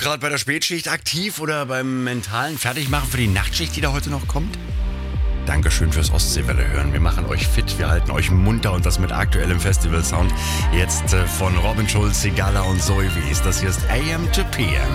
gerade bei der Spätschicht aktiv oder beim mentalen Fertigmachen für die Nachtschicht, die da heute noch kommt? Dankeschön fürs Ostseewelle hören. Wir machen euch fit, wir halten euch munter und das mit aktuellem Festival-Sound. Jetzt von Robin Schulz, Sigala und Zoe Wies. Das hier ist AM to PM.